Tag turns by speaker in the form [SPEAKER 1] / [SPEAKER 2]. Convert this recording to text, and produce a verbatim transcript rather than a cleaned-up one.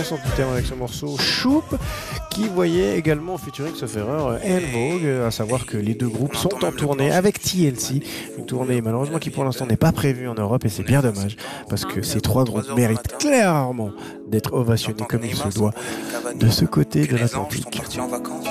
[SPEAKER 1] Son terme avec ce morceau Choup qui voyait également featuring sauf erreur En Vogue, à savoir que les deux groupes sont en tournée avec T L C, une tournée malheureusement qui pour l'instant n'est pas prévue en Europe et c'est bien dommage parce que ces trois groupes méritent clairement d'être ovationnés comme il se doit de ce côté de l'Atlantique.